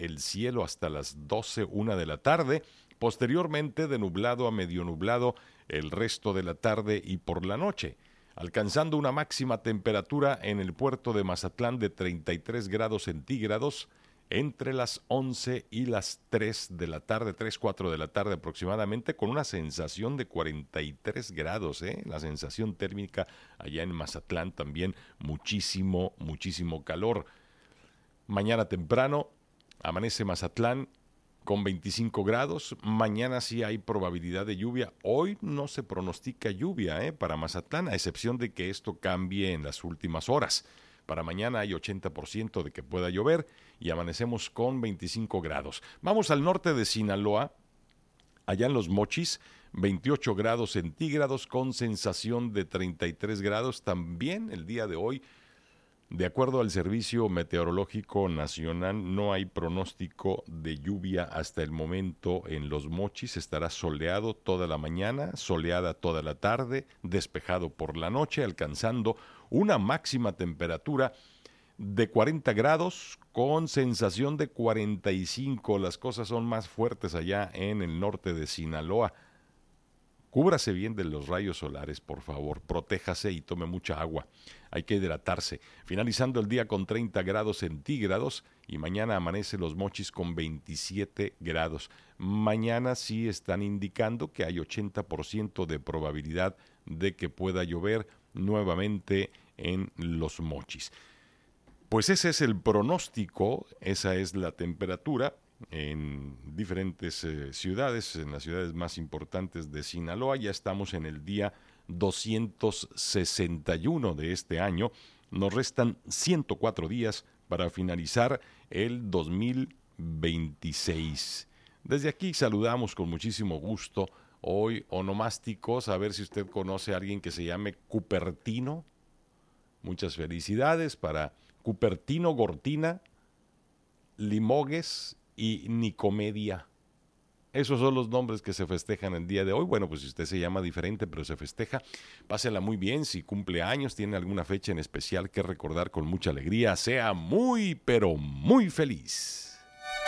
el cielo hasta las 12, 1 de la tarde. Posteriormente, de nublado a medio nublado el resto de la tarde y por la noche, alcanzando una máxima temperatura en el puerto de Mazatlán de 33 grados centígrados entre las 11 y las 3 de la tarde, 3, 4 de la tarde aproximadamente, con una sensación de 43 grados, la sensación térmica allá en Mazatlán también muchísimo, muchísimo calor. Mañana temprano amanece Mazatlán con 25 grados, mañana sí hay probabilidad de lluvia, hoy no se pronostica lluvia para Mazatlán, a excepción de que esto cambie en las últimas horas. Para mañana hay 80% de que pueda llover y amanecemos con 25 grados. Vamos al norte de Sinaloa, allá en Los Mochis, 28 grados centígrados con sensación de 33 grados también el día de hoy. De acuerdo al Servicio Meteorológico Nacional, no hay pronóstico de lluvia hasta el momento en Los Mochis. Estará soleado toda la mañana, soleada toda la tarde, despejado por la noche, alcanzando una máxima temperatura de 40 grados con sensación de 45. Las cosas son más fuertes allá en el norte de Sinaloa. Cúbrase bien de los rayos solares, por favor, protéjase y tome mucha agua. Hay que hidratarse. Finalizando el día con 30 grados centígrados y mañana amanece Los Mochis con 27 grados. Mañana sí están indicando que hay 80% de probabilidad de que pueda llover nuevamente en Los Mochis. Pues ese es el pronóstico, esa es la temperatura en diferentes ciudades, en las ciudades más importantes de Sinaloa. Ya estamos en el día 261 de este año. Nos restan 104 días para finalizar el 2026. Desde aquí saludamos con muchísimo gusto hoy onomásticos, a ver si usted conoce a alguien que se llame Cupertino. Muchas felicidades para Cupertino, Gortina, Limoges y Nicomedia. Esos son los nombres que se festejan el día de hoy. Bueno, pues si usted se llama diferente, pero se festeja, pásela muy bien. Si cumple años, tiene alguna fecha en especial que recordar con mucha alegría, sea muy, pero muy feliz.